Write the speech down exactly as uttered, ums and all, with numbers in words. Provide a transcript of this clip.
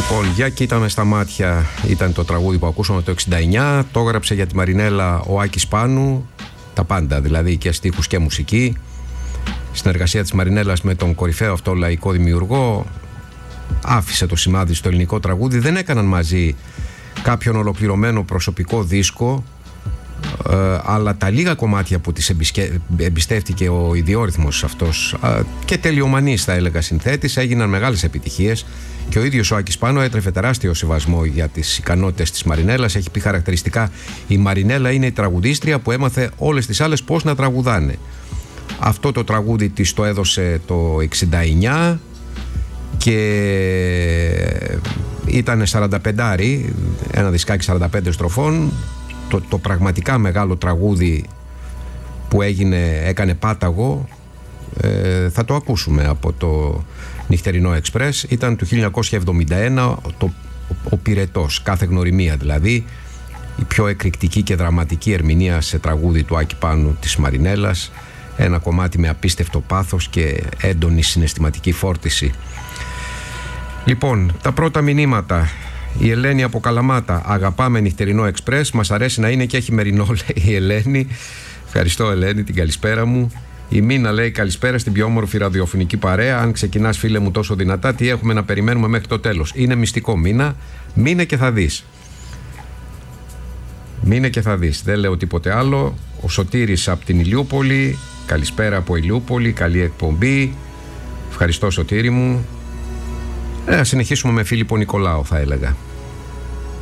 Λοιπόν, για κοίτα με στα μάτια ήταν το τραγούδι που ακούσαμε το εξήντα εννιά. Το έγραψε για τη Μαρινέλα ο Άκης Πάνου. Τα πάντα, δηλαδή και στίχους και μουσική. Συνεργασία της Μαρινέλας με τον κορυφαίο αυτό λαϊκό δημιουργό άφησε το σημάδι στο ελληνικό τραγούδι. Δεν έκαναν μαζί κάποιον ολοκληρωμένο προσωπικό δίσκο, ε, αλλά τα λίγα κομμάτια που τις εμπισκε... εμπιστεύτηκε ο ιδιόρυθμος αυτός ε, και τελειομανής θα έλεγα συνθέτης, έγιναν μεγάλες επιτυχίες. Και ο ίδιος ο Άκης Πάνου έτρεφε τεράστιο σεβασμό για τις ικανότητες της Μαρινέλας. Έχει πει χαρακτηριστικά: η Μαρινέλα είναι η τραγουδίστρια που έμαθε όλες τις άλλες πώς να τραγουδάνε. Αυτό το τραγούδι της το έδωσε το εξήντα εννιά και ήταν σαρανταπεντάρι, ένα δισκάκι σαράντα πέντε στροφών. Το, το πραγματικά μεγάλο τραγούδι που έγινε, έκανε πάταγο, ε, θα το ακούσουμε από το Νυχτερινό Εξπρές. Ήταν του χίλια εννιακόσια εβδομήντα ένα, το, ο Πυρετός, κάθε γνωριμία δηλαδή, η πιο εκρηκτική και δραματική ερμηνεία σε τραγούδι του Άκη Πάνου της Μαρινέλας. Ένα κομμάτι με απίστευτο πάθος και έντονη συναισθηματική φόρτιση. Λοιπόν, τα πρώτα μηνύματα. Η Ελένη από Καλαμάτα: αγαπάμε Νυχτερινό Εξπρές, μας αρέσει να είναι και χειμερινό, λέει η Ελένη. Ευχαριστώ Ελένη, την καλησπέρα μου. Η Μίνα λέει: καλησπέρα στην πιο όμορφη ραδιοφωνική παρέα. Αν ξεκινάς, φίλε μου, τόσο δυνατά, τι έχουμε να περιμένουμε μέχρι το τέλος? Είναι μυστικό, Μίνα. Μείνε και θα δεις. Μείνε και θα δεις. Δεν λέω τίποτε άλλο. Ο Σωτήρης από την Ηλιούπολη: καλησπέρα από Ηλιούπολη, καλή εκπομπή. Ευχαριστώ Σωτήρη μου. Ε, συνεχίσουμε με Φίλιππο Νικολάου, θα έλεγα.